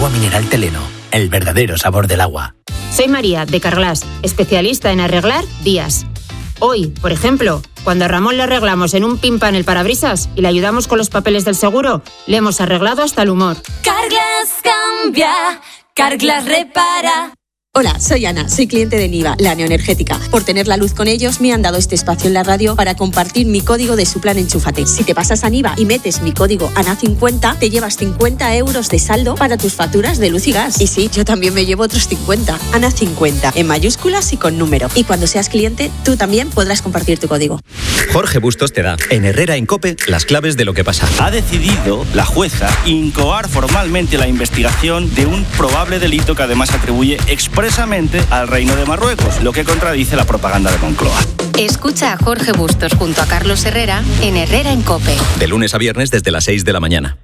Agua mineral Teleno, el verdadero sabor del agua. Soy María, de Carglass, especialista en arreglar días. Hoy, por ejemplo, cuando a Ramón le arreglamos en un pimpan el parabrisas y le ayudamos con los papeles del seguro, le hemos arreglado hasta el humor. Carglass cambia, Carglass repara. Hola, soy Ana, soy cliente de Niva, la neoenergética. Por tener la luz con ellos, me han dado este espacio en la radio para compartir mi código de su plan Enchúfate. Si te pasas a Niva y metes mi código ANA50, te llevas 50 euros de saldo para tus facturas de luz y gas. Y sí, yo también me llevo otros 50. ANA50, en mayúsculas y con número. Y cuando seas cliente, tú también podrás compartir tu código. Jorge Bustos te da, en Herrera en COPE, las claves de lo que pasa. Ha decidido la jueza incoar formalmente la investigación de un probable delito que además atribuye expresamente al Reino de Marruecos, lo que contradice la propaganda de Moncloa. Escucha a Jorge Bustos junto a Carlos Herrera en Herrera en COPE. De lunes a viernes desde las 6 de la mañana.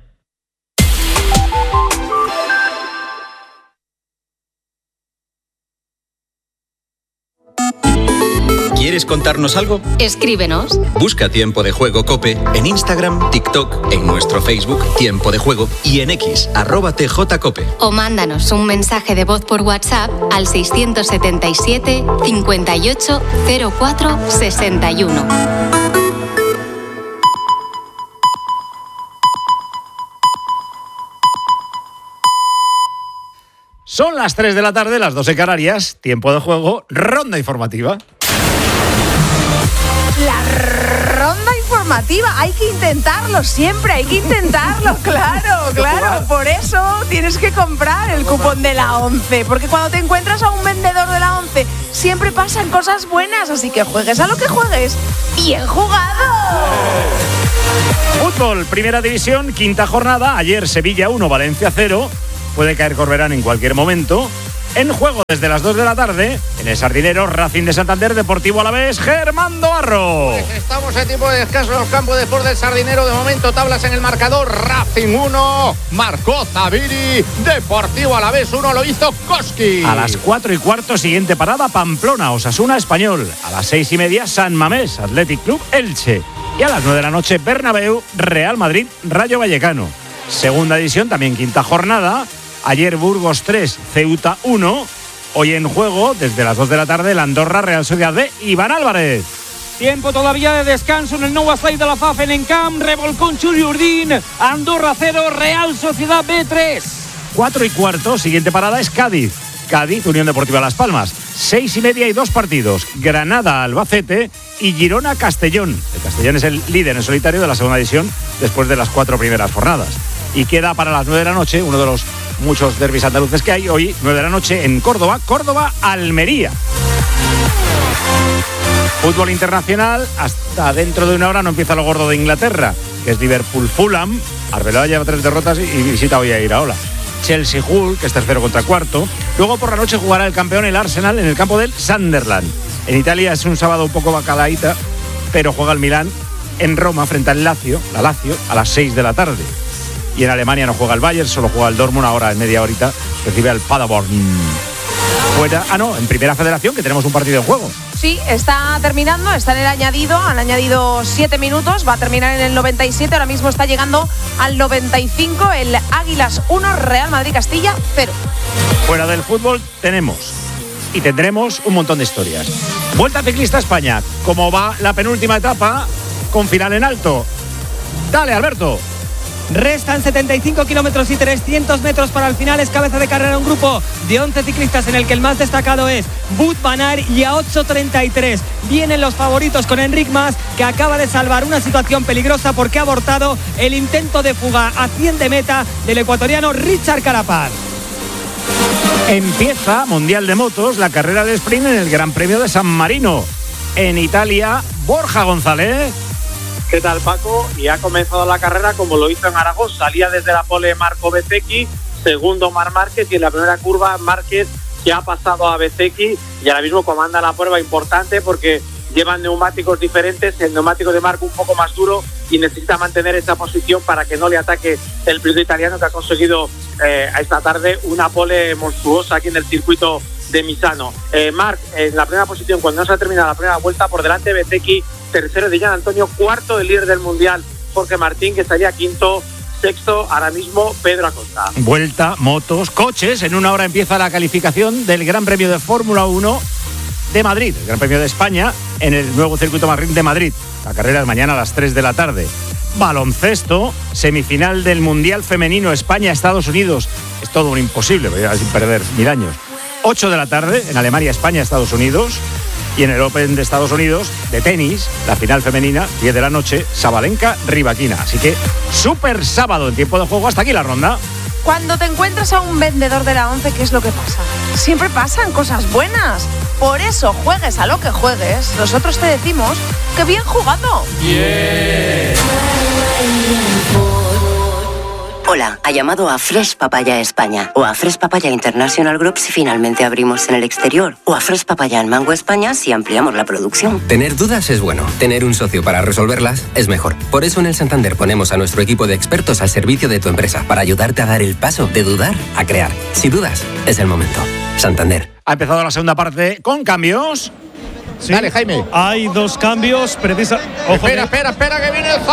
¿Quieres contarnos algo? Escríbenos. Busca Tiempo de Juego COPE en Instagram, TikTok, en nuestro Facebook Tiempo de Juego y en X, @TJCOPE. O mándanos un mensaje de voz por WhatsApp al 677 58 04 61. Son las 3 de la tarde, las 2 en Canarias. Tiempo de Juego, ronda informativa. La ronda informativa, hay que intentarlo siempre, hay que intentarlo, claro. Por eso tienes que comprar el cupón de la 11, porque cuando te encuentras a un vendedor de la 11 siempre pasan cosas buenas, así que juegues a lo que juegues. ¡Bien jugado! Fútbol, Primera División, quinta jornada. Ayer Sevilla 1, Valencia 0. Puede caer Corberán en cualquier momento. En juego desde las 2 de la tarde, en el Sardinero, Racing de Santander, Deportivo Alavés, Germán Doarro. Pues estamos en tiempo de descanso en los campos de deportes del Sardinero. De momento tablas en el marcador. Racing 1, marcó Zabiri. Deportivo Alavés 1, lo hizo Koski. A las 4:15, siguiente parada, Pamplona, Osasuna, Español. A las 6:30, San Mamés, Athletic Club, Elche. Y a las 9 de la noche, Bernabéu, Real Madrid, Rayo Vallecano. Segunda división, también quinta jornada. Ayer Burgos 3, Ceuta 1. Hoy en juego, desde las 2 de la tarde, el Andorra, Real Sociedad de Iván Álvarez. Tiempo todavía de descanso en el Nou Estai de la FAF en Encamp, revolcón Xuri Urdín, Andorra 0, Real Sociedad B 3. 4:15, siguiente parada es Cádiz. Cádiz, Unión Deportiva Las Palmas. 6:30 y 2 partidos. Granada, Albacete y Girona, Castellón. El Castellón es el líder en solitario de la segunda división después de las 4 primeras jornadas. Y queda para las 9 de la noche uno de los muchos derbis andaluces que hay hoy, 9 de la noche en Córdoba, Almería. Fútbol internacional, hasta dentro de una hora no empieza lo gordo de Inglaterra, que es Liverpool-Fulham. Arbeloa lleva 3 derrotas y visita hoy a Iraola. Chelsea-Hull, que es tercero contra cuarto. Luego por la noche jugará el campeón, el Arsenal, en el campo del Sunderland. En Italia es un sábado un poco bacalaíta, pero juega el Milán en Roma frente al Lazio, a las 6 de la tarde. Y en Alemania no juega el Bayern, solo juega el Dortmund. Ahora en media horita recibe al Paderborn. Fuera, en Primera Federación, que tenemos un partido en juego. Sí, está terminando, está en el añadido, han añadido 7 minutos, va a terminar en el 97, ahora mismo está llegando al 95, el Águilas 1, Real Madrid Castilla 0. Fuera del fútbol tenemos y tendremos un montón de historias. Vuelta Ciclista a España, como va la penúltima etapa, con final en alto. Dale, Alberto. Restan 75 kilómetros y 300 metros para el final. Es cabeza de carrera un grupo de 11 ciclistas en el que el más destacado es Wout van Aert, y a 8:33 vienen los favoritos con Enric Mas, que acaba de salvar una situación peligrosa porque ha abortado el intento de fuga a 100 de meta del ecuatoriano Richard Carapaz. Empieza Mundial de Motos, la carrera de sprint en el Gran Premio de San Marino. En Italia, Borja González. ¿Qué tal, Paco? Y ha comenzado la carrera como lo hizo en Aragón. Salía desde la pole Marco Bezzecchi, segundo Marc Márquez, y en la primera curva Márquez, que ha pasado a Bezzecchi y ahora mismo comanda la prueba importante porque llevan neumáticos diferentes. El neumático de Marco un poco más duro y necesita mantener esa posición para que no le ataque el piloto italiano, que ha conseguido esta tarde una pole monstruosa aquí en el circuito de Misano. Marc en la primera posición cuando no se ha terminado la primera vuelta, por delante de Bezzecchi, tercero de Gian Antonio, cuarto el líder del mundial Jorge Martín, que estaría quinto, sexto ahora mismo Pedro Acosta. Vuelta, motos, coches. En una hora empieza la calificación del Gran Premio de Fórmula 1 de Madrid, el Gran Premio de España, en el nuevo circuito Martín de Madrid. La carrera es mañana a las 3 de la tarde. Baloncesto, semifinal del Mundial Femenino España-Estados Unidos. Es todo un imposible, sin perder 1000 años. 8 de la tarde en Alemania, España, Estados Unidos. Y en el Open de Estados Unidos, de tenis, la final femenina, 10 de la noche, Sabalenka-Rybakina. Así que, súper sábado en tiempo de juego. Hasta aquí la ronda. Cuando te encuentras a un vendedor de la ONCE, ¿qué es lo que pasa? Siempre pasan cosas buenas. Por eso, juegues a lo que juegues, nosotros te decimos que bien jugado. Yeah. Hola, ha llamado a Fresh Papaya España o a Fresh Papaya International Group si finalmente abrimos en el exterior o a Fresh Papaya en Mango España si ampliamos la producción. Tener dudas es bueno, tener un socio para resolverlas es mejor. Por eso en el Santander ponemos a nuestro equipo de expertos al servicio de tu empresa para ayudarte a dar el paso de dudar a crear. Si dudas, es el momento. Santander. Ha empezado la segunda parte con cambios. Sí. Dale, Jaime. Hay 2 cambios, Ojo, espera, que viene el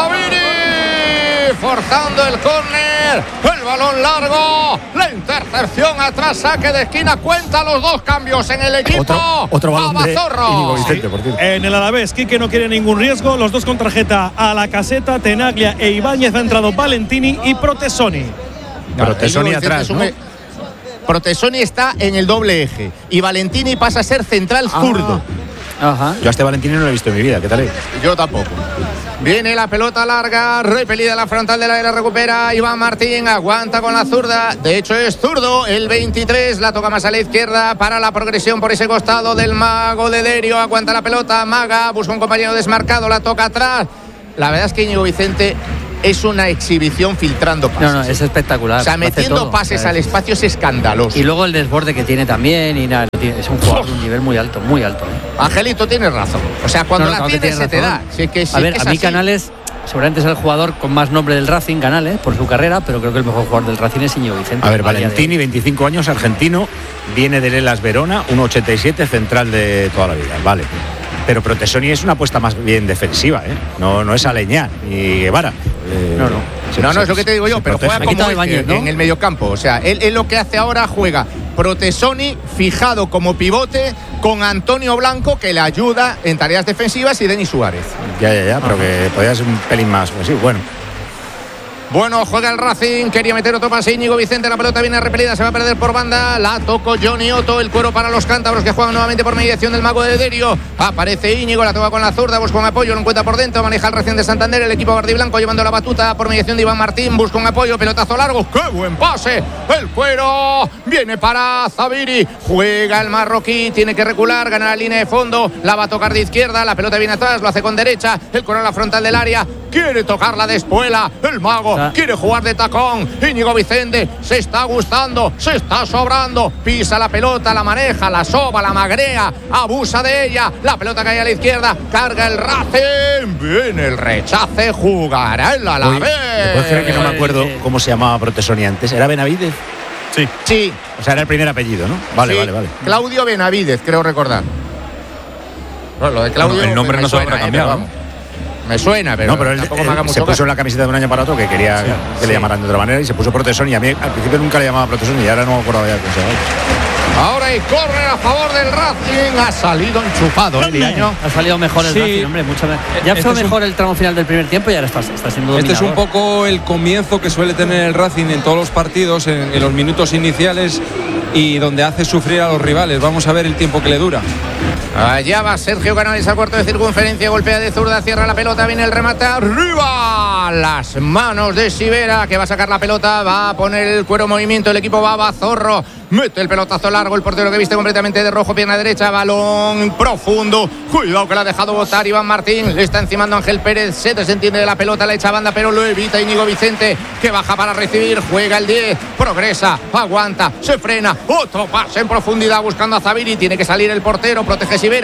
Zabiri, forzando el córner, el balón largo, la intercepción atrás, saque de esquina, cuenta los 2 cambios en el equipo. Otro balón de Íñigo Vicente, por cierto. En el Alavés, Quique no quiere ningún riesgo, los 2 con tarjeta a la caseta, Tenaglia e Ibáñez, ha entrado Valentini y Protesoni. Protesoni atrás, ¿no? Protesoni está en el doble eje y Valentini pasa a ser central zurdo. Ajá. Yo a este Valentini no lo he visto en mi vida, ¿qué tal es? Yo tampoco. Viene la pelota larga, repelida la frontal del área, recupera Iván Martín, aguanta con la zurda, de hecho es zurdo, el 23, la toca más a la izquierda para la progresión por ese costado del mago de Derio, aguanta la pelota, Maga, busca un compañero desmarcado, la toca atrás. La verdad es que Íñigo Vicente es una exhibición filtrando pases. No, es espectacular. O sea, metiendo pases al espacio es escandaloso. Y luego el desborde que tiene también, y nada, es un jugador de un nivel muy alto, muy alto. Angelito, tienes razón. O sea, cuando la tienes se te da. Sí, a ver, a mí Canales seguramente es el jugador con más nombre del Racing, Canales, por su carrera, pero creo que el mejor jugador del Racing es Íñigo Vicente. A ver, Valentini, 25 años, argentino, viene del Hellas Verona, 1,87, central de toda la vida. Vale. Pero Protesoni es una apuesta más bien defensiva, ¿eh? No es Aleñá ni Guevara. No, es lo que te digo yo, pero juega como Ibáñez, ¿no? En el mediocampo. O sea, él lo que hace ahora, juega Protesoni fijado como pivote con Antonio Blanco, que le ayuda en tareas defensivas, y Denis Suárez. Ya, pero que podría ser un pelín más ofensivo. Bueno, juega el Racing, quería meter otro pase Íñigo Vicente, la pelota viene repelida, se va a perder por banda, la tocó Johnny Otto, el cuero para los cántabros que juegan nuevamente por mediación del mago de Derio, aparece Íñigo, la toca con la zurda, busca un apoyo, lo encuentra por dentro, maneja el Racing de Santander, el equipo verde y blanco llevando la batuta por mediación de Iván Martín, busca un apoyo, pelotazo largo, ¡qué buen pase! El cuero viene para Zabiri, juega el marroquí, tiene que recular, gana la línea de fondo, la va a tocar de izquierda, la pelota viene atrás, lo hace con derecha, el cuero a la frontal del área, quiere tocarla de espuela, el mago quiere jugar de tacón, Íñigo Vicente se está gustando, se está sobrando, pisa la pelota, la maneja, la soba, la magrea, abusa de ella, la pelota cae a la izquierda, carga el Racing, viene el rechace, jugará el Alavés. ¿Puedes creer que no me acuerdo cómo se llamaba Protesoni antes? ¿Era Benavídez? Sí. O sea, era el primer apellido, ¿no? Vale. Claudio Benavídez, creo recordar. Bueno, lo de Claudio, el nombre no se habrá cambiado, me suena, pero, no, pero él se puso en la camiseta de un año para otro que quería que le llamaran de otra manera y se puso Protesoni. A mí al principio nunca le llamaba Protesoni y ahora no me acuerdo ya cómo se llama. Ahora hay córner a favor del Racing, ha salido enchufado el año. Ha salido mejor el Racing, hombre, mucho mejor. Ya fue mejor el tramo final del primer tiempo y ahora está siendo dominador. Este es un poco el comienzo que suele tener el Racing en todos los partidos, en los minutos iniciales, y donde hace sufrir a los rivales. Vamos a ver el tiempo que le dura. Allá va Sergio Canales al cuarto de circunferencia, golpea de zurda, cierra la pelota, viene el remate arriba, las manos de Sivera, que va a sacar la pelota, va a poner el cuero en movimiento, el equipo va Zorro, mete el pelotazo largo, el portero que viste completamente de rojo, pierna derecha, balón profundo, cuidado que la ha dejado botar Iván Martín, le está encimando Ángel Pérez, se desentiende de la pelota, la echa a banda, pero lo evita Íñigo Vicente, que baja para recibir, juega el 10, progresa, aguanta, se frena, otro pase en profundidad buscando a Zabiri, tiene que salir el portero, protege Sivera,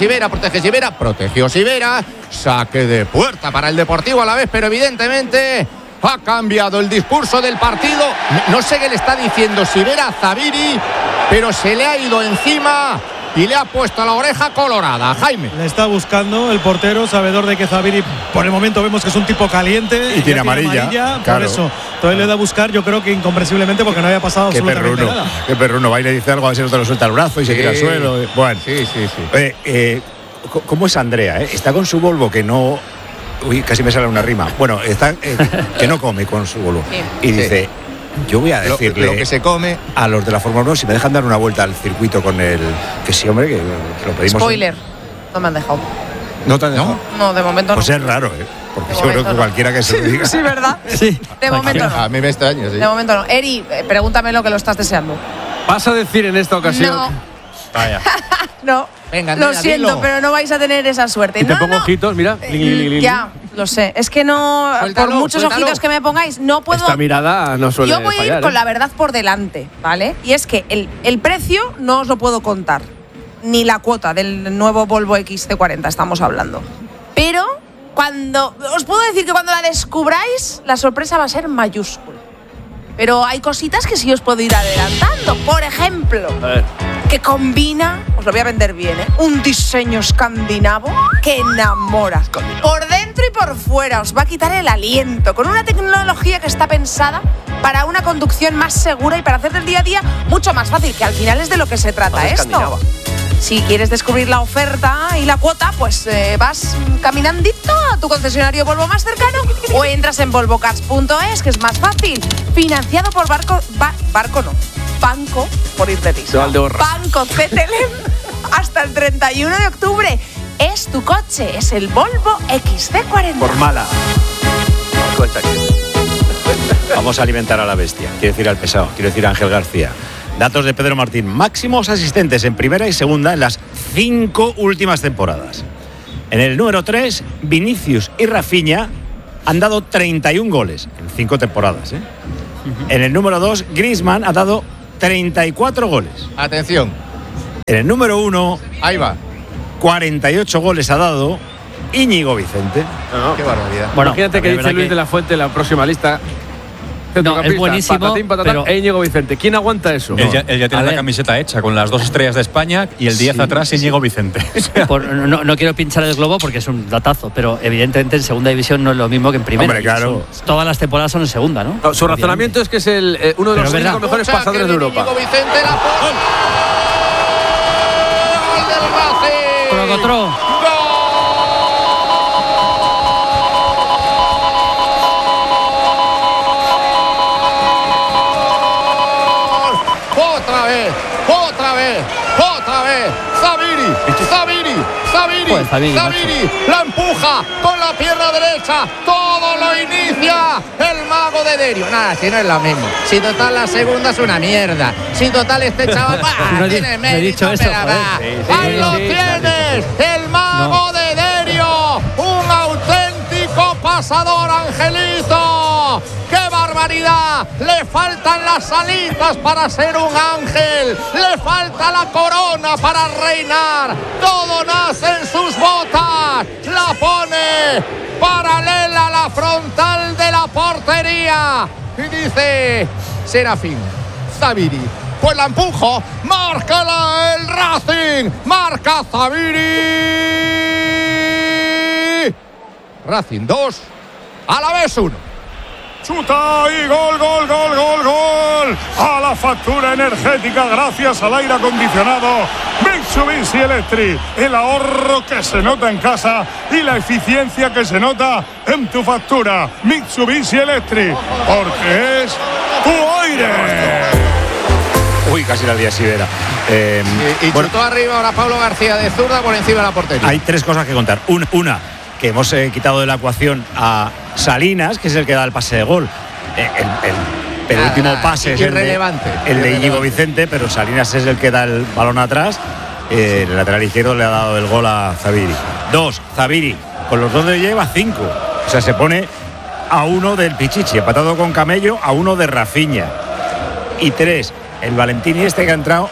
protegió Sivera, saque de puerta para el Deportivo Alavés, pero evidentemente ha cambiado el discurso del partido. No sé qué le está diciendo Sivera a Zabiri, pero se le ha ido encima y le ha puesto la oreja colorada. Jaime. Le está buscando el portero, sabedor de que Zaviri, por el momento vemos que es un tipo caliente. Y tiene amarilla. Por eso. Entonces le da a buscar, yo creo que incomprensiblemente, porque no había pasado absolutamente nada. Qué perruno. Va y le dice algo, a ver si no te lo suelta el brazo y se tira al suelo. Bueno. Sí. ¿Cómo es Andrea? Está con su Volvo que no... Uy, casi me sale una rima. Bueno, está que no come con su Volvo. Y dice... Yo voy a decirle lo que se come a los de la Fórmula 1 si me dejan dar una vuelta al circuito con el... Que sí, hombre, que lo pedimos... Spoiler, no me han dejado. ¿No te han dejado? No, de momento pues no. Pues es raro, porque yo creo que cualquiera que se lo diga... Sí, ¿verdad? Sí. De momento no. A mí me extraña, sí. De momento no. Eri, pregúntame lo que lo estás deseando. ¿Vas a decir en esta ocasión? No. Vaya. No. Venga, lo siento, dilo. Pero no vais a tener esa suerte. Y te pongo ojitos, mira. Ya, lo sé. Es que no, por muchos ojitos que me pongáis, no puedo... Esta mirada no suele Yo voy fallar, a ir con la verdad por delante, ¿vale? Y es que el precio no os lo puedo contar. Ni la cuota del nuevo Volvo XC40 estamos hablando. Pero os puedo decir que cuando la descubráis, la sorpresa va a ser mayúscula. Pero hay cositas que sí os puedo ir adelantando. Por ejemplo, que combina, os lo voy a vender bien, un diseño escandinavo que enamora. Por dentro y por fuera, os va a quitar el aliento. Con una tecnología que está pensada para una conducción más segura y para hacer del día a día mucho más fácil, que al final es de lo que se trata esto. Si quieres descubrir la oferta y la cuota, pues vas caminandito a tu concesionario Volvo más cercano o entras en volvocars.es, que es más fácil. Financiado por Banco, por ir de risa. Banco CTLM hasta el 31 de octubre. Es tu coche, es el Volvo XC40. Por mala. Vamos a alimentar a la bestia. Quiero decir al pesado, quiero decir a Ángel García. Datos de Pedro Martín. Máximos asistentes en primera y segunda en las 5 últimas temporadas. En el número 3, Vinicius y Rafinha han dado 31 goles en 5 temporadas. En el número 2, Griezmann ha dado 34 goles. Atención. En el número 1, ahí va. 48 goles ha dado Íñigo Vicente. Qué barbaridad. Bueno, imagínate que dice Luis de la Fuente en la próxima lista. No, es buenísimo, patatín, pero Íñigo Vicente. ¿Quién aguanta eso? Él ya tiene la camiseta hecha con las 2 estrellas de España y el 10 atrás Íñigo Vicente. No quiero pinchar el globo porque es un datazo, pero evidentemente en segunda división no es lo mismo que en primera. Hombre, claro. Todas las temporadas son en segunda, ¿no? Su razonamiento es que es uno de los 5 mejores pasadores de Europa. Íñigo Vicente, la ¡Gol del Racing! Otra vez, Zaviri, la empuja con la pierna derecha, todo lo inicia el mago de Derio. Nada, si no es lo mismo, si total la segunda es una mierda, si total este chaval tiene mérito, ahí lo tienes, el mago de Derio, un auténtico pasador, Angelito. ¡Qué barbaridad! Le faltan las alitas para ser un ángel. Le falta la corona para reinar. Todo nace en sus botas. La pone paralela a la frontal de la portería. Y dice Serafín Zaviri. Pues la empujo. Marca el Racing. Marca Zaviri. Racing 2. A la vez 1. Chuta y gol. A la factura energética gracias al aire acondicionado Mitsubishi Electric. El ahorro que se nota en casa y la eficiencia que se nota en tu factura. Mitsubishi Electric, porque es tu aire. Uy, casi la día Sibera. Y chutó arriba ahora Pablo García de zurda por encima de la portería. Hay 3 cosas que contar. Una, que hemos quitado de la ecuación a Salinas, que es el que da el pase de gol. El último pase es irrelevante. El de Íñigo Vicente, pero Salinas es el que da el balón atrás. El lateral izquierdo le ha dado el gol a Zaviri. 2, Zaviri, con los 2 de lleva 5. O sea, se pone a 1 del Pichichi, empatado con Camello, a 1 de Rafinha. Y 3, el Valentini que ha entrado.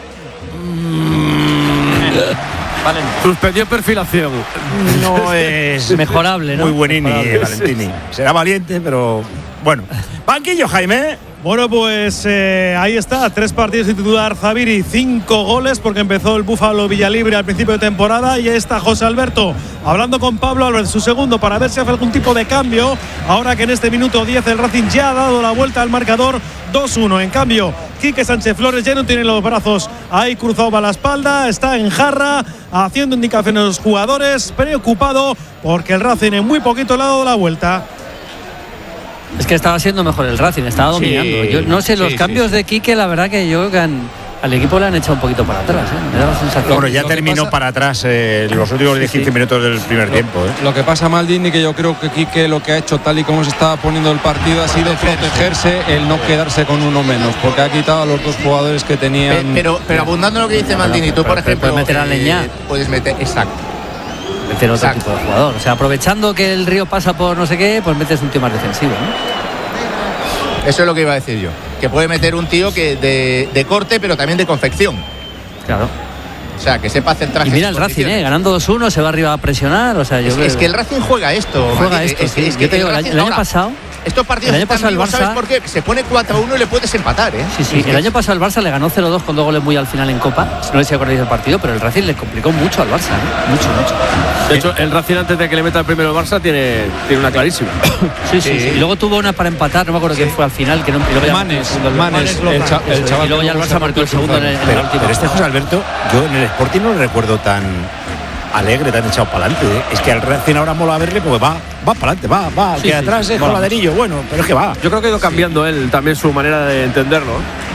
Suspendió perfilación. No es mejorable, ¿no? Muy buenini, mejorable. Valentini. Será valiente, pero bueno. Banquillo, Jaime. Bueno, pues ahí está, 3 partidos de titular Zaviri, 5 goles porque empezó el Búfalo Villalibre al principio de temporada, y ahí está José Alberto hablando con Pablo Álvarez, su segundo, para ver si hace algún tipo de cambio, ahora que en este minuto 10 el Racing ya ha dado la vuelta al marcador 2-1. En cambio, Quique Sánchez Flores ya no tiene los brazos ahí cruzados a la espalda, está en jarra, haciendo indicaciones a los jugadores, preocupado porque el Racing en muy poquito le ha dado la vuelta. Es que estaba siendo mejor el Racing, estaba dominando. Yo no sé, los cambios de Quique, la verdad que yo creo que al equipo le han echado un poquito para atrás. Me da la sensación. Bueno, ya terminó para atrás los últimos 15 minutos del primer tiempo. Lo que pasa, Maldini, que yo creo que Quique lo que ha hecho tal y como se estaba poniendo el partido ha sido protegerse, el no quedarse con uno menos, porque ha quitado a los 2 jugadores que tenían. Pero abundando en lo que dice Maldini, tú por ejemplo puedes meter a Leñá. Puedes meter, exacto. Meter otro tipo de jugador. O sea, aprovechando que el Río pasa por no sé qué, pues metes un tío más defensivo, ¿no? Eso es lo que iba a decir yo. Que puede meter un tío que de corte, pero también de confección. Claro. O sea, que sepa centrar. Y mira el Racing, ganando 2-1, se va arriba a presionar. O sea, es que el Racing juega esto. Es que te digo, el año pasado. Estos partidos el año pasado el Barça, ¿sabes por qué? Se pone 4-1 y le puedes empatar, ¿eh? Sí. El año pasado el Barça le ganó 0-2 con 2 goles muy al final en Copa. No sé si acordáis del partido, pero el Racing le complicó mucho al Barça, ¿eh? Mucho. De hecho, el Racing antes de que le meta el primero el Barça tiene una clarísima. Sí. Y luego tuvo una para empatar, no me acuerdo quién fue al final, que no. Manes, el chaval. Y luego ya el Barça marcó el segundo en el último. Pero este José Alberto, yo en el Sporting no le recuerdo tan alegre, tan echado para adelante. Es que al Racing ahora mola verle porque va para adelante, va, que atrás es coladerillo, bueno, pero es que va. Yo creo que ha ido cambiando él también su manera de entenderlo.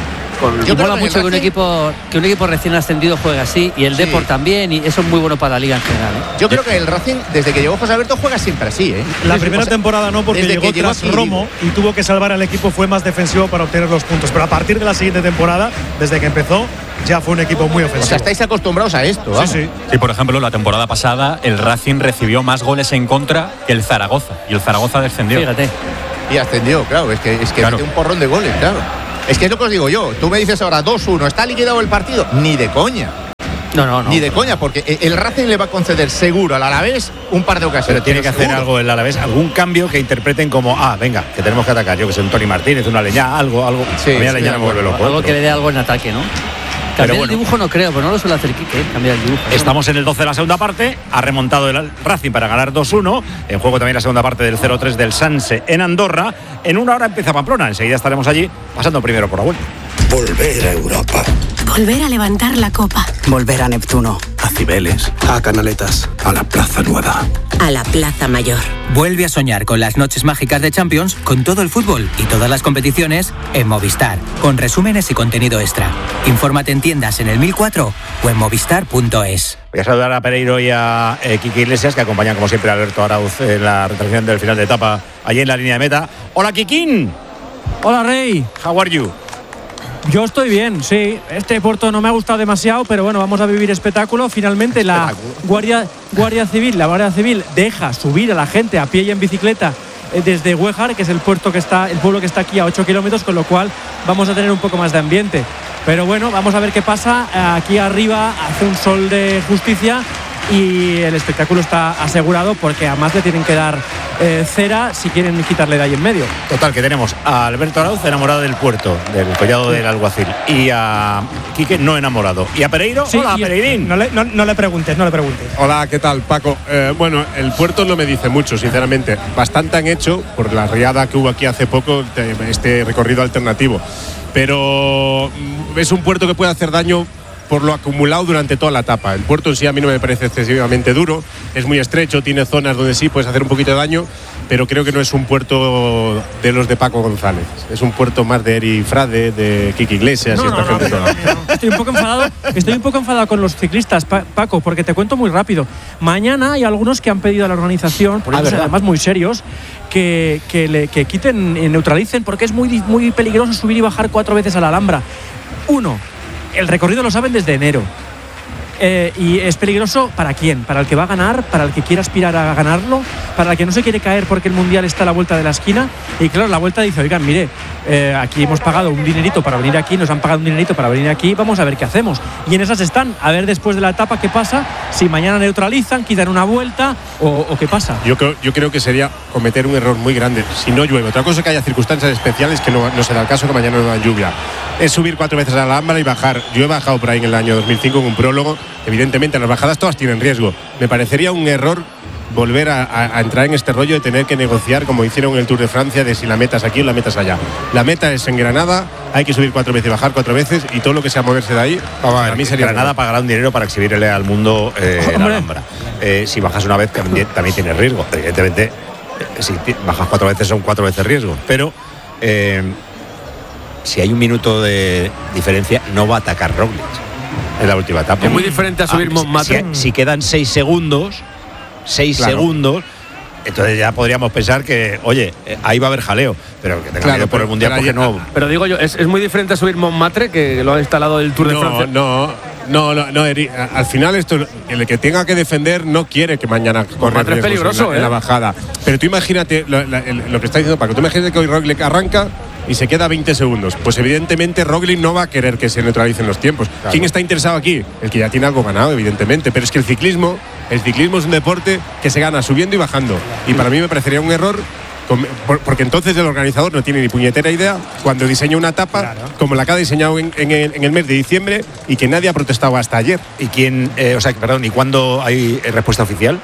Yo mola mucho que un equipo recién ascendido juegue así, y el Depor también, y eso es muy bueno para la liga en general, ¿eh? Yo creo que el Racing, desde que llegó José Alberto, juega siempre así, ¿eh? La primera temporada no, porque llegó tras Romo y tuvo que salvar al equipo, fue más defensivo para obtener los puntos, pero a partir de la siguiente temporada, desde que empezó, ya fue un equipo muy ofensivo. O sea, estáis acostumbrados a esto, ¿vamos? Sí, por ejemplo, la temporada pasada el Racing recibió más goles en contra que el Zaragoza, y el Zaragoza descendió. Fíjate. Y ascendió, claro, es que claro. Mete un porrón de goles, claro. Es que es lo que os digo yo. Tú me dices ahora 2-1, ¿está liquidado el partido? Ni de coña. No. Ni de coña, porque el Racing le va a conceder seguro al Alavés un par de ocasiones. Pero tiene que hacer algo el Alavés, algún cambio que interpreten como, venga, que tenemos que atacar. Yo que sé, un Tony Martínez, una Leñá, algo. Sí, a mí Leñá no me vuelve loco. Algo que le dé algo en ataque, ¿no? Cambiar el dibujo no creo, pero no lo suele hacer Quique, cambiar el dibujo. Estamos en el 12 de la segunda parte, ha remontado el Racing para ganar 2-1, en juego también la segunda parte del 0-3 del Sanse en Andorra. En una hora empieza Pamplona, enseguida estaremos allí, pasando primero por la vuelta. Volver a Europa. Volver a levantar la copa. Volver a Neptuno. A Cibeles. A Canaletas. A la Plaza Nueva. A la Plaza Mayor. Vuelve a soñar con las noches mágicas de Champions, con todo el fútbol y todas las competiciones en Movistar, con resúmenes y contenido extra. Infórmate en tiendas en el 1004 o en movistar.es. Voy a saludar a Pereiro y a Quique Iglesias, que acompañan como siempre a Alberto Arauz en la retransmisión del final de etapa allí en la línea de meta. ¡Hola, Kikín! Hola, Rey. How are you? Yo estoy bien, sí. Este puerto no me ha gustado demasiado, pero bueno, vamos a vivir espectáculo. Finalmente la Guardia Civil deja subir a la gente a pie y en bicicleta desde Huejar, que es el pueblo que está aquí a 8 kilómetros, con lo cual vamos a tener un poco más de ambiente. Pero bueno, vamos a ver qué pasa. Aquí arriba hace un sol de justicia y el espectáculo está asegurado, porque además le tienen que dar cera si quieren quitarle de ahí en medio. Total, que tenemos a Alberto Arauz enamorado del puerto, del collado del alguacil, y a Quique no enamorado, y a Pereiro, sí, hola Pereirín. No le preguntes. Hola, ¿qué tal, Paco? Bueno, el puerto no me dice mucho, sinceramente. Bastante han hecho por la riada que hubo aquí hace poco, este recorrido alternativo, pero es un puerto que puede hacer daño por lo acumulado durante toda la etapa. El puerto en sí a mí no me parece excesivamente duro, es muy estrecho, tiene zonas donde sí puedes hacer un poquito de daño, pero creo que no es un puerto de los de Paco González, es un puerto más de Eri Frade, de Quique Iglesias y esta gente toda. Estoy un poco enfadado con los ciclistas, Paco, porque te cuento muy rápido. Mañana hay algunos que han pedido a la organización, además muy serios, que quiten, neutralicen, porque es muy peligroso subir y bajar 4 veces a la Alhambra. 1. El recorrido lo saben desde enero. y es peligroso ¿para quién? ¿Para el que va a ganar? ¿Para el que quiere aspirar a ganarlo? ¿Para el que no se quiere caer porque el Mundial está a la vuelta de la esquina? Y claro, la vuelta dice, oigan, mire, aquí hemos pagado un dinerito para venir aquí, nos han pagado un dinerito para venir aquí, vamos a ver qué hacemos. Y en esas están, a ver después de la etapa qué pasa, si mañana neutralizan, quitan una vuelta o qué pasa. Yo creo que sería cometer un error muy grande si no llueve. Otra cosa es que haya circunstancias especiales que no será el caso, que mañana no da lluvia. Es subir 4 veces a la Alhambra y bajar. Yo he bajado por ahí en el año 2005 en un prólogo. Evidentemente las bajadas todas tienen riesgo. Me parecería un error volver a entrar en este rollo de tener que negociar como hicieron en el Tour de Francia de si la meta es aquí o la meta es allá. La meta es en Granada, hay que subir 4 veces y bajar 4 veces, y todo lo que sea moverse de ahí, a mí sería Granada pagará un dinero para exhibirle al mundo la Alhambra. Si bajas una vez también tienes riesgo. Evidentemente, si bajas 4 veces son 4 veces riesgo, pero si hay un minuto de diferencia no va a atacar Roglic en la última etapa. Es muy diferente a subir Montmartre. Si quedan 6 segundos, entonces ya podríamos pensar que, oye, ahí va a haber jaleo, pero que tenga miedo por el Mundial porque no. Pero digo yo, es muy diferente a subir Montmartre, que lo ha instalado el Tour de Francia. No, Eri, al final esto, el que tenga que defender no quiere que mañana corra riesgos peligroso, en la bajada. Pero tú imagínate lo que está diciendo Paco, tú imagínate que hoy Roglic arranca y se queda 20 segundos. Pues evidentemente Roglic no va a querer que se neutralicen los tiempos. Claro. ¿Quién está interesado aquí? El que ya tiene algo ganado, evidentemente. Pero es que el ciclismo es un deporte que se gana subiendo y bajando. Y para mí me parecería un error, porque entonces el organizador no tiene ni puñetera idea cuando diseña una etapa como la que ha diseñado en el mes de diciembre y que nadie ha protestado hasta ayer. ¿Y ¿y cuándo hay respuesta oficial?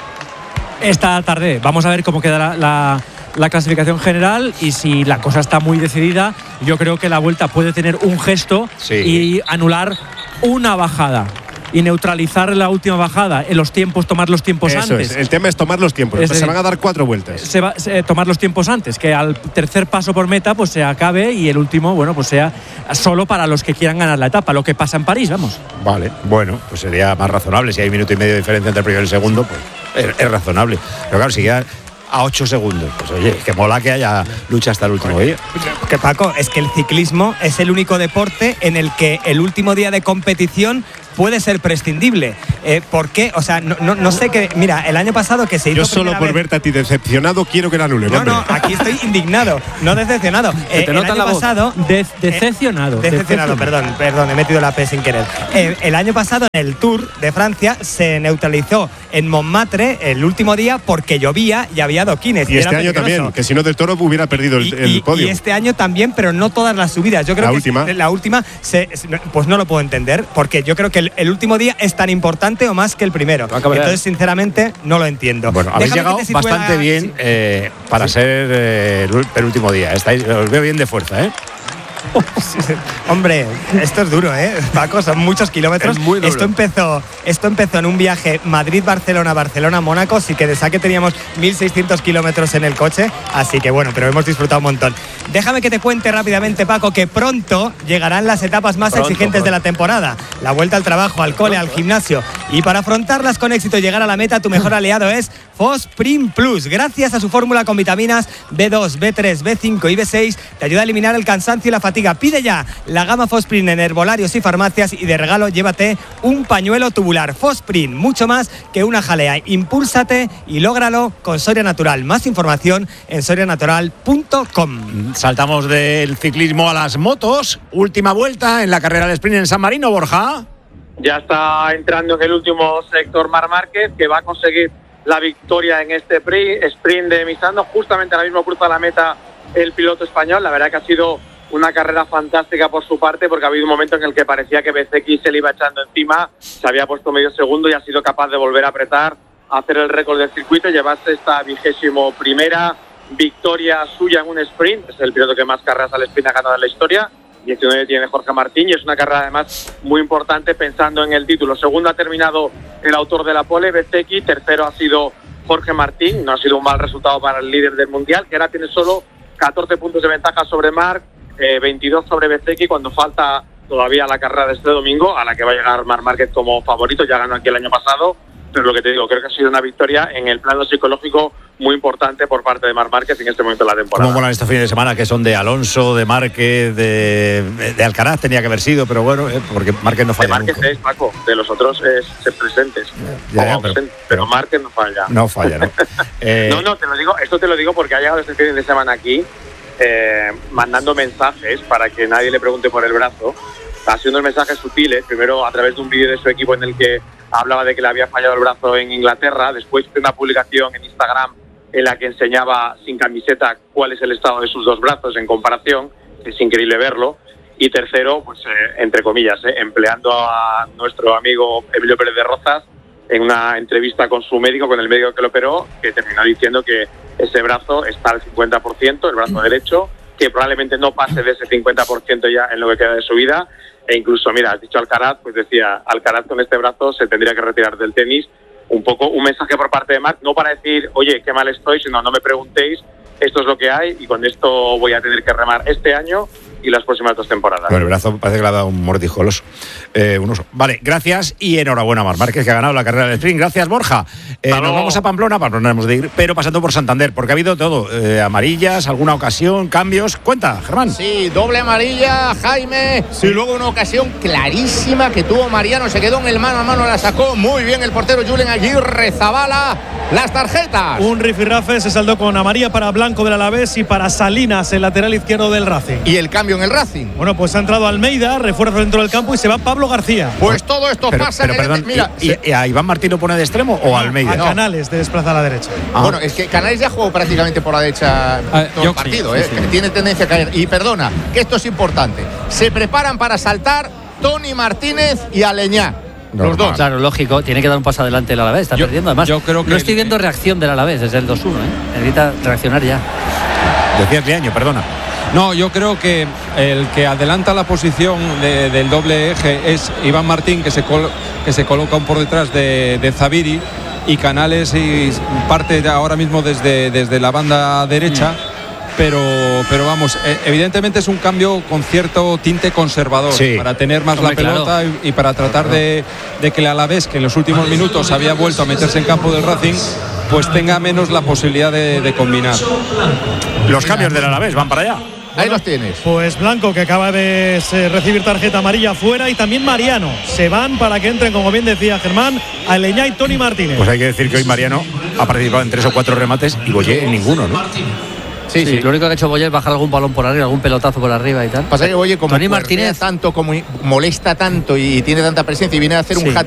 Esta tarde. Vamos a ver cómo queda la clasificación general, y si la cosa está muy decidida, yo creo que la Vuelta puede tener un gesto y anular una bajada y neutralizar la última bajada en los tiempos, tomar los tiempos antes. El tema es tomar los tiempos. Se van a dar 4 vueltas. Tomar los tiempos antes, que al tercer paso por meta pues se acabe, y el último, bueno, pues sea solo para los que quieran ganar la etapa, lo que pasa en París, vamos. Vale, bueno, pues sería más razonable. Si hay 1,5 minutos de diferencia entre el primero y el segundo, pues es razonable. Pero claro, si ya a 8 segundos, pues oye, que mola que haya lucha hasta el último día. Que Paco, es que el ciclismo es el único deporte en el que el último día de competición puede ser prescindible. ¿Por qué? O sea, no sé qué. Mira, el año pasado que se hizo. Yo solo por verte a ti decepcionado quiero que la anulen. No, aquí estoy indignado, no decepcionado. El año pasado. Decepcionado. Perdón, he metido la P sin querer. El año pasado en el Tour de Francia se neutralizó en Montmartre el último día porque llovía y había adoquines. Y este año también, que si no del Toro hubiera perdido el podio. Y este año también, pero no todas las subidas. Yo creo que la última, pues no lo puedo entender, porque yo creo que el último día es tan importante o más que el primero. Entonces, sinceramente, no lo entiendo. Bueno, habéis llegado bastante bien para ser el penúltimo día. Os veo bien de fuerza, ¿eh? Hombre, esto es duro, Paco, son muchos kilómetros. Esto empezó en un viaje Madrid-Barcelona, Barcelona-Mónaco, así que de saque teníamos 1.600 kilómetros en el coche, así que bueno, pero hemos disfrutado un montón. Déjame que te cuente rápidamente, Paco, que pronto llegarán las etapas más exigentes de la temporada. La vuelta al trabajo, al cole, al gimnasio. Y para afrontarlas con éxito y llegar a la meta, tu mejor aliado es Fosprin Plus. Gracias a su fórmula con vitaminas B2, B3, B5 y B6, te ayuda a eliminar el cansancio y la fatiga. Pide ya la gama Fosprin en herbolarios y farmacias, y de regalo llévate un pañuelo tubular. Fosprin, mucho más que una jalea. Impúlsate y lógralo con Soria Natural. Más información en sorianatural.com. Saltamos del ciclismo a las motos. Última vuelta en la carrera del sprint en San Marino, Borja. Ya está entrando en el último sector Marc Márquez, que va a conseguir la victoria en este sprint de Misano. Justamente ahora mismo cruza la meta el piloto español. La verdad que ha sido una carrera fantástica por su parte, porque ha habido un momento en el que parecía que Bezzecchi se le iba echando encima, se había puesto medio segundo y ha sido capaz de volver a apretar, a hacer el récord del circuito, llevarse esta 21ª victoria suya en un sprint. Es el piloto que más carreras al sprint ha ganado en la historia. 19 tiene Jorge Martín, y es una carrera además muy importante pensando en el título. Segundo ha terminado el autor de la pole, Bezzecchi. Tercero ha sido Jorge Martín. No ha sido un mal resultado para el líder del mundial, que ahora tiene solo 14 puntos de ventaja sobre Marc, 22 sobre Bezzecchi, cuando falta todavía la carrera de este domingo, a la que va a llegar Marc Márquez como favorito. Ya ganó aquí el año pasado, pero lo que te digo, creo que ha sido una victoria en el plano psicológico muy importante por parte de Marc Márquez en este momento de la temporada. ¿Cómo molan estos fines de semana que son de Alonso, de Márquez, de Alcaraz tenía que haber sido, pero bueno, porque Márquez no falla. De Márquez es, Paco, de los otros es ser presentes. Pero Márquez no falla. No falla, ¿no? No, te lo digo, esto te lo digo porque ha llegado este fin de semana aquí mandando mensajes para que nadie le pregunte por el brazo. Haciendo unos mensajes sutiles, primero a través de un vídeo de su equipo en el que hablaba de que le había fallado el brazo en Inglaterra, después de una publicación en Instagram en la que enseñaba sin camiseta cuál es el estado de sus dos brazos en comparación, es increíble verlo, y tercero, pues entre comillas, empleando a nuestro amigo Emilio Pérez de Rozas en una entrevista con su médico, con el médico que lo operó, que terminó diciendo que ese brazo está al 50%, el brazo derecho, que probablemente no pase de ese 50% ya en lo que queda de su vida. E incluso, mira, has dicho Alcaraz, pues decía, Alcaraz con este brazo se tendría que retirar del tenis. Un poco un mensaje por parte de Marc, no para decir, oye, qué mal estoy, sino no me preguntéis, esto es lo que hay y con esto voy a tener que remar este año y las próximas 2 temporadas. Bueno, el brazo parece que le ha dado un mordisco al oso. Un oso. Vale, gracias y enhorabuena a Marc Márquez, que ha ganado la carrera del sprint. Gracias, Borja. Nos vamos a Pamplona hemos de ir, pero pasando por Santander, porque ha habido todo. Amarillas, alguna ocasión, cambios. Cuenta, Germán. Sí, doble amarilla, Jaime. Sí. Y luego una ocasión clarísima que tuvo Mariano. Se quedó en el mano a mano, la sacó muy bien el portero Julen Aguirre Zabala. Las tarjetas. Un rifirrafe se saldó con amarilla para Blanco del Alavés y para Salinas, el lateral izquierdo del Racing. ¿Y el cambio en el Racing? Bueno, pues ha entrado Almeida, refuerzo dentro del campo y se va Pablo García. Pues todo esto pasa en el... Mira, ¿y a Iván Martín lo pone de extremo o a Almeida? A Canales de desplaza a la derecha. Bueno, es que Canales ya jugó prácticamente por la derecha todo el partido, sí. Que tiene tendencia a caer. Y perdona, que esto es importante. Se preparan para saltar Tony Martínez y Aleñá. Los dos. Claro, lógico, tiene que dar un paso adelante el Alavés, está perdiendo. Además, yo creo que no estoy viendo reacción del Alavés desde el 2-1, necesita reaccionar ya. Decías Leaño, perdona. No, yo creo que el que adelanta la posición del doble eje es Iván Martín, que se coloca por detrás de Zaviri, y Canales y parte ahora mismo desde la banda derecha. Pero vamos, evidentemente es un cambio con cierto tinte conservador, para tener más la pelota y para tratar de que el Alavés, que en los últimos minutos había vuelto a meterse en campo del Racing, pues tenga menos la posibilidad de combinar. Los cambios del Alavés van para allá. Ahí los tienes. Pues Blanco, que acaba de recibir tarjeta amarilla fuera, y también Mariano. Se van para que entren, como bien decía Germán, Aleñá y Tony Martínez. Pues hay que decir que hoy Mariano ha participado en 3 o 4 remates y Boyé en ninguno, ¿no? Sí. Lo único que ha hecho Boyer es bajar algún balón por arriba, algún pelotazo por arriba y tal. Pasa que Boyer, como Tony Martínez tanto, como molesta tanto y tiene tanta presencia y viene a hacer un hat